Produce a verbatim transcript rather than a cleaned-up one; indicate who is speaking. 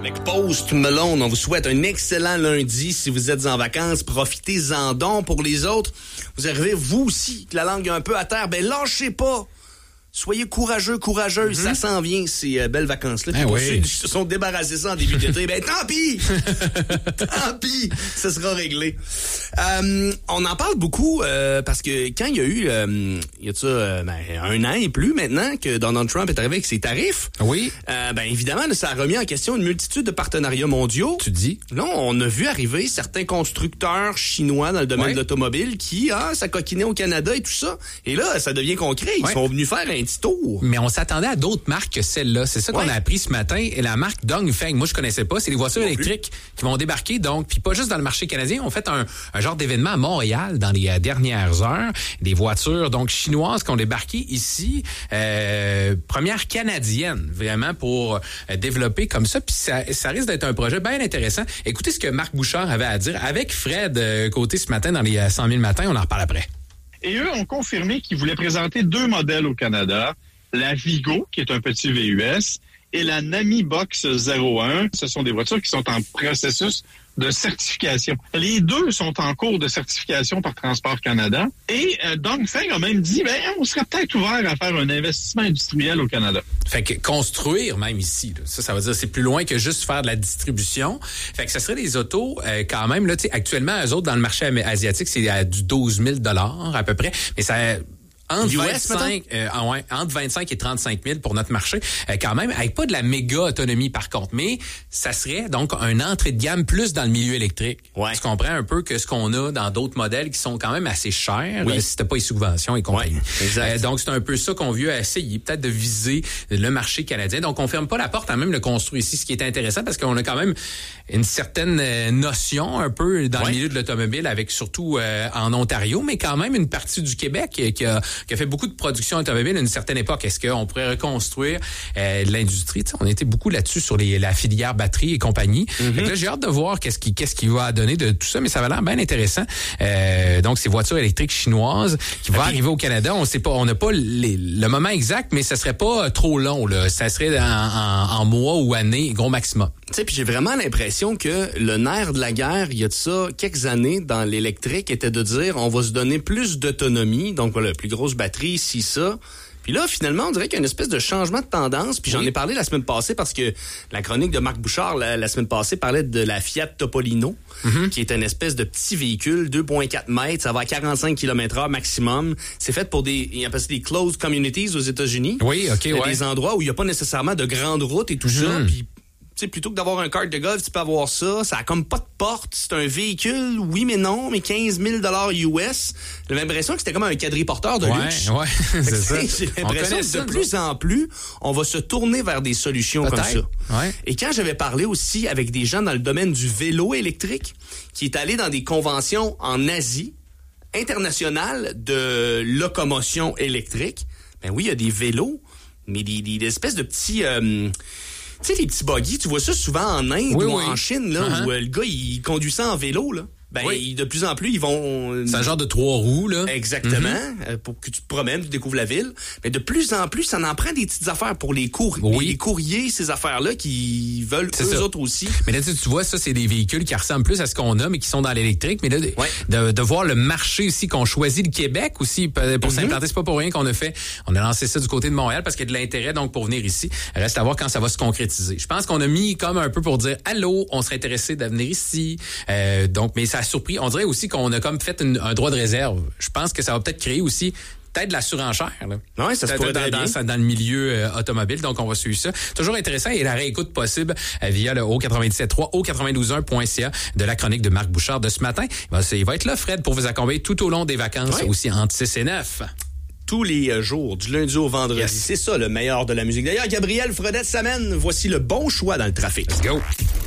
Speaker 1: avec Post Malone. On vous souhaite un excellent lundi. Si vous êtes en vacances, profitez-en donc. Pour les autres, vous arrivez vous aussi, la langue un peu à terre, ben lâchez pas. Soyez courageux, courageuses, mm-hmm. Ça s'en vient, ces euh, belles vacances-là.
Speaker 2: Ben
Speaker 1: pour
Speaker 2: oui.
Speaker 1: ceux qui se sont débarrassés ça en début d'été, ben tant pis! Tant pis! Ça sera réglé. Euh, on en parle beaucoup euh, parce que quand il y a eu, euh, il y a ça, euh, ben, un an et plus maintenant que Donald Trump est arrivé avec ses tarifs,
Speaker 2: oui.
Speaker 1: euh, ben évidemment, là, ça a remis en question une multitude de partenariats mondiaux.
Speaker 2: Tu dis?
Speaker 1: Là, on a vu arriver certains constructeurs chinois dans le domaine
Speaker 2: ouais.
Speaker 1: de l'automobile qui, ah, ça coquinait au Canada et tout ça. Et là, ça devient concret. Ils
Speaker 2: ouais.
Speaker 1: sont venus faire un petit tour.
Speaker 2: Mais on s'attendait à d'autres marques que celle-là. C'est ça qu'on
Speaker 1: ouais.
Speaker 2: a appris ce matin. Et la marque Dongfeng, moi je connaissais pas, c'est les voitures non électriques plus. Qui vont débarquer. Donc, puis pas juste dans le marché canadien, on fait un, un genre d'événement à Montréal dans les euh, dernières heures. Des voitures donc chinoises qui ont débarqué ici, euh, première canadienne vraiment pour euh, développer comme ça. Puis ça, ça risque d'être un projet bien intéressant. Écoutez ce que Marc Bouchard avait à dire avec Fred euh, Côté ce matin dans les euh, cent mille matins. On en reparle après.
Speaker 3: Et eux ont confirmé qu'ils voulaient présenter deux modèles au Canada. La Vigo, qui est un petit V U S, et la Nami Box zéro un. Ce sont des voitures qui sont en processus de certification. Les deux sont en cours de certification par Transport Canada. Et euh, Dongfeng a même dit, ben, on serait peut-être ouvert à faire un investissement industriel au Canada.
Speaker 2: Fait que construire même ici, là, ça, ça veut dire c'est plus loin que juste faire de la distribution. Fait que ça serait des autos euh, quand même, là, tu sais, actuellement, eux autres, dans le marché asiatique, c'est à du douze mille dollars à peu près. Mais ça... Entre, vingt-cinq, euh, ouais, entre vingt-cinq et trente-cinq mille pour notre marché, euh, quand même, avec pas de la méga autonomie par contre, mais ça serait donc un entrée de gamme plus dans le milieu électrique.
Speaker 1: Ouais.
Speaker 2: Tu comprends un peu que ce qu'on a dans d'autres modèles qui sont quand même assez chers,
Speaker 1: oui.
Speaker 2: euh, si t'as pas les subventions et compagnie.
Speaker 1: Ouais, exact.
Speaker 2: Euh, donc c'est un peu ça qu'on veut essayer, peut-être de viser le marché canadien. Donc on ferme pas la porte à même le construire ici, ce qui est intéressant parce qu'on a quand même une certaine euh, notion un peu dans ouais. le milieu de l'automobile, avec surtout euh, en Ontario, mais quand même une partie du Québec euh, qui a qui a fait beaucoup de production automobile à une certaine époque. Est-ce qu'on pourrait reconstruire euh, l'industrie? T'sais, on était beaucoup là-dessus sur les, la filière batterie et compagnie. Mm-hmm. Fait que là, j'ai hâte de voir qu'est-ce qui, qu'est-ce qui va donner de tout ça, mais ça va l'air bien intéressant. Euh, donc, ces voitures électriques chinoises qui vont arriver au Canada, on sait pas, on n'a pas les, le moment exact, mais ça serait pas trop long, là. Ça serait en, en, en mois ou années, gros maximum.
Speaker 1: Tu sais, puis j'ai vraiment l'impression que le nerf de la guerre, il y a de ça quelques années dans l'électrique, était de dire on va se donner plus d'autonomie, donc voilà, plus grosse batterie, si ça. Puis là, finalement, on dirait qu'il y a une espèce de changement de tendance. Puis j'en oui. ai parlé la semaine passée parce que la chronique de Marc Bouchard, la, la semaine passée, parlait de la Fiat Topolino, mm-hmm. qui est une espèce de petit véhicule, deux virgule quatre mètres, ça va à quarante-cinq kilomètres heure maximum. C'est fait pour des, il appelle ça des closed communities aux États-Unis.
Speaker 2: Oui, OK, ouais.
Speaker 1: Des endroits où il n'y a pas nécessairement de grandes routes et tout mm-hmm. ça. Puis tu sais, plutôt que d'avoir un kart de golf, tu peux avoir ça. Ça a comme pas de porte. C'est un véhicule, oui, mais non, mais quinze mille dollars U S. J'avais l'impression que c'était comme un quadriporteur de
Speaker 2: ouais,
Speaker 1: luxe.
Speaker 2: Ouais, c'est ça.
Speaker 1: J'ai l'impression que
Speaker 2: ça,
Speaker 1: de plus en plus, on va se tourner vers des solutions
Speaker 2: peut-être.
Speaker 1: comme ça.
Speaker 2: Ouais.
Speaker 1: Et quand j'avais parlé aussi avec des gens dans le domaine du vélo électrique, qui est allé dans des conventions en Asie internationales de locomotion électrique, ben oui, il y a des vélos, mais des, des, des espèces de petits... Euh, tu sais, les petits buggy, tu vois ça souvent en Inde
Speaker 2: oui,
Speaker 1: ou
Speaker 2: oui.
Speaker 1: en Chine, là, uh-huh. où euh, le gars, il conduit ça en vélo, là. Ben, oui. de plus en plus, ils vont...
Speaker 2: C'est un genre de trois roues, là.
Speaker 1: Exactement, mm-hmm. pour que tu te promènes, tu découvres la ville. Mais de plus en plus, ça en prend des petites affaires pour les, cour...
Speaker 2: oui.
Speaker 1: les courriers, ces affaires-là, qui veulent c'est eux ça. Autres aussi.
Speaker 2: Mais là, tu vois, ça, c'est des véhicules qui ressemblent plus à ce qu'on a, mais qui sont dans l'électrique. Mais là,
Speaker 1: ouais.
Speaker 2: de, de voir le marché aussi, qu'on choisit le Québec aussi, pour mm-hmm. s'implanter, c'est pas pour rien qu'on a fait. On a lancé ça du côté de Montréal parce qu'il y a de l'intérêt, donc, pour venir ici. Reste à voir quand ça va se concrétiser. Je pense qu'on a mis comme un peu pour dire, allô, on serait intéressé de venir ici. Euh, donc, mais ça a surpris. On dirait aussi qu'on a comme fait une, un droit de réserve. Je pense que ça va peut-être créer aussi peut-être de la surenchère. Là.
Speaker 1: Oui, ça se pourrait
Speaker 2: dans,
Speaker 1: dans,
Speaker 2: dans, dans le milieu euh, automobile, donc on va suivre ça. Toujours intéressant et la réécoute possible euh, via le O quatre-vingt-dix-sept trois, O quatre-vingt-douze un point C A de la chronique de Marc Bouchard de ce matin. Ben, il va être là, Fred, pour vous accompagner tout au long des vacances, oui. aussi entre six et neuf.
Speaker 1: Tous les jours, du lundi au vendredi. Yes. C'est ça le meilleur de la musique. D'ailleurs, Gabriel Fredette s'amène. Voici le bon choix dans le trafic.
Speaker 2: Let's go.